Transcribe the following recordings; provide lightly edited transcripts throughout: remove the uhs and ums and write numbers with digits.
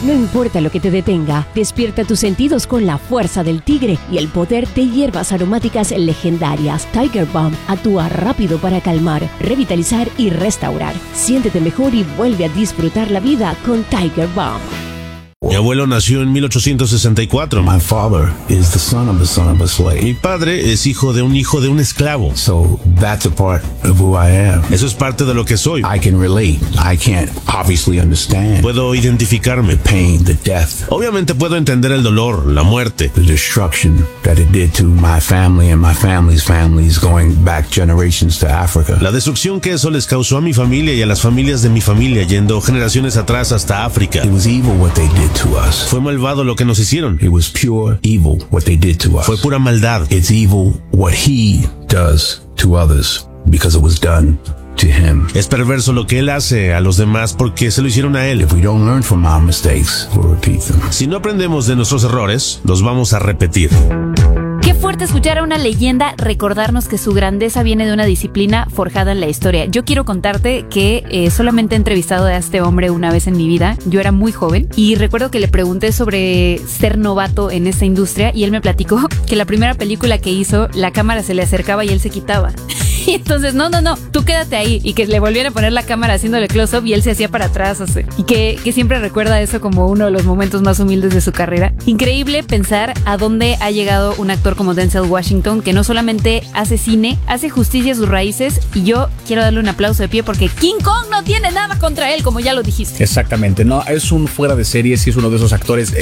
No importa lo que te detenga, despierta tus sentidos con la fuerza del tigre y el poder de hierbas aromáticas legendarias. Tiger Balm actúa rápido para calmar, revitalizar y restaurar. Siéntete mejor y vuelve a disfrutar la vida con Tiger Balm. Mi abuelo nació en 1864. My father is the son of a slave. Mi padre es hijo de un esclavo. So that's a part of who I am. Eso es parte de lo que soy. I can relate. I can't obviously understand. Puedo identificarme. The pain, the death. Obviamente puedo entender el dolor, la muerte. The destruction that it did to my family and my family's families going back generations to Africa. La destrucción que eso les causó a mi familia y a las familias de mi familia yendo generaciones atrás hasta África. It was evil what they did to us. Fue malvado lo que nos hicieron. It was pure evil what they did to us. Fue pura maldad. It's evil what he does to others because it was done to him. Es perverso lo que él hace a los demás porque se lo hicieron a él. If we don't learn from our mistakes, we'll repeat them. Si no aprendemos de nuestros errores, los vamos a repetir. Qué fuerte escuchar a una leyenda recordarnos que su grandeza viene de una disciplina forjada en la historia. Yo quiero contarte que solamente he entrevistado a este hombre una vez en mi vida. Yo era muy joven y recuerdo que le pregunté sobre ser novato en esta industria y él me platicó que la primera película que hizo, la cámara se le acercaba y él se quitaba. Y entonces, no, tú quédate ahí. Y que le volviera a poner la cámara haciéndole close-up y él se hacía para atrás. O sea, y que siempre recuerda eso como uno de los momentos más humildes de su carrera. Increíble pensar a dónde ha llegado un actor como Denzel Washington, que no solamente hace cine, hace justicia a sus raíces. Y yo quiero darle un aplauso de pie porque King Kong no tiene nada contra él, como ya lo dijiste. Exactamente, no, es un fuera de serie, sí es uno de esos actores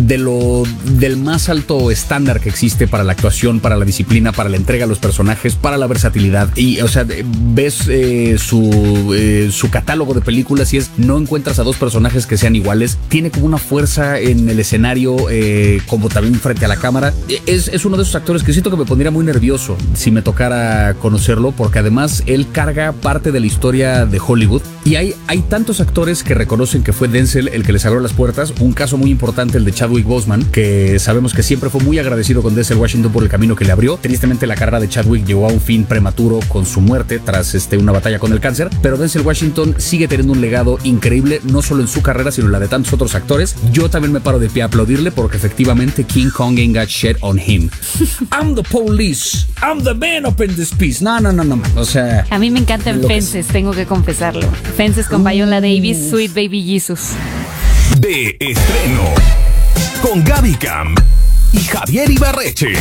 del más alto estándar que existe para la actuación, para la disciplina, para la entrega a los personajes, para la versatilidad. Y, o sea, ves su catálogo de películas y no encuentras a dos personajes que sean iguales. Tiene como una fuerza en el escenario, como también frente a la cámara. Es uno de esos actores que siento que me pondría muy nervioso si me tocara conocerlo, porque además él carga parte de la historia de Hollywood. Y hay tantos actores que reconocen que fue Denzel el que les abrió las puertas. Un caso muy importante, el de Chadwick Boseman, que sabemos que siempre fue muy agradecido con Denzel Washington por el camino que le abrió. Tristemente la carrera de Chadwick llegó a un fin prematuro con su muerte tras una batalla con el cáncer, pero Denzel Washington sigue teniendo un legado increíble, no solo en su carrera, sino en la de tantos otros actores. Yo también me paro de pie a aplaudirle porque efectivamente King Kong ain't got shit on him. I'm the police, I'm the man up in this piece. No, o sea... A mí me encantan Fences, tengo que confesarlo. Fences con Viola Davis, Sweet Baby Jesus. De estreno, con Gaby Camp y Javier Ibarreche.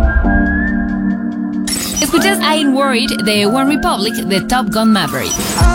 Escuchas I Ain't Worried de One Republic de Top Gun Maverick.